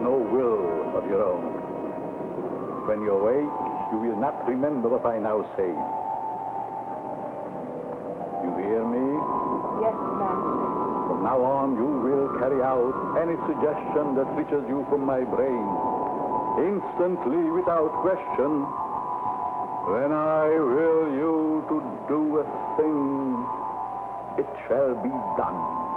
no will of your own. When you awake, you will not remember what I now say. You hear me? Yes, Master. From now on, you will carry out any suggestion that reaches you from my brain. Instantly, without question. When I will you to do a thing, it shall be done.